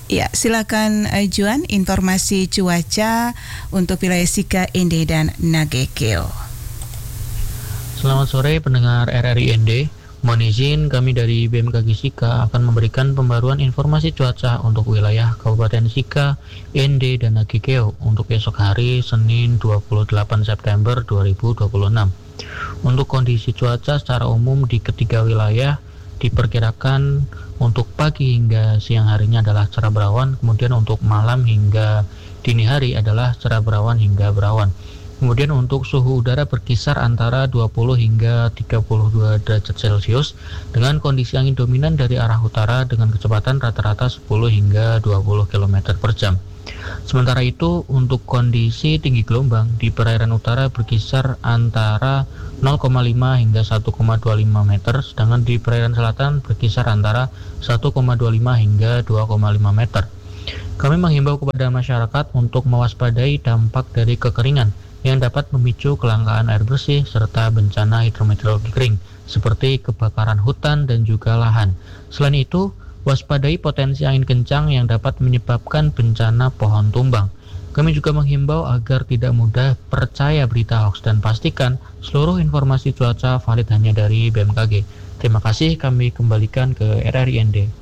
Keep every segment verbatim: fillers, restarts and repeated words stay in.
Ya, silakan uh, Juan, informasi cuaca untuk wilayah Sika, Ende, dan Nagekeo. Selamat sore pendengar R R I N D. Mohon izin kami dari B M K G Sika akan memberikan pembaruan informasi cuaca untuk wilayah Kabupaten Sika, Ende, dan Nagekeo untuk esok hari Senin dua puluh delapan September dua ribu dua puluh enam. Untuk kondisi cuaca secara umum di ketiga wilayah diperkirakan untuk pagi hingga siang harinya adalah cerah berawan, kemudian untuk malam hingga dini hari adalah cerah berawan hingga berawan. Kemudian untuk suhu udara berkisar antara dua puluh hingga tiga puluh dua derajat Celcius dengan kondisi angin dominan dari arah utara dengan kecepatan rata-rata sepuluh hingga dua puluh kilometer per jam. Sementara itu untuk kondisi tinggi gelombang di perairan utara berkisar antara nol koma lima hingga satu koma dua lima meter, sedangkan di perairan selatan berkisar antara satu koma dua lima hingga dua koma lima meter. Kami menghimbau kepada masyarakat untuk mewaspadai dampak dari kekeringan yang dapat memicu kelangkaan air bersih serta bencana hidrometeorologi kering seperti kebakaran hutan dan juga lahan. Selain itu, waspadai potensi angin kencang yang dapat menyebabkan bencana pohon tumbang. Kami juga menghimbau agar tidak mudah percaya berita hoax dan pastikan seluruh informasi cuaca valid hanya dari B M K G. Terima kasih, kami kembalikan ke R R I N D.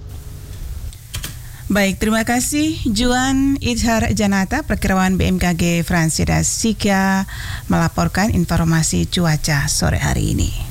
Baik, terima kasih Juan Idhar Janata, Perkirawan B M K G Fransida Sika melaporkan informasi cuaca sore hari ini.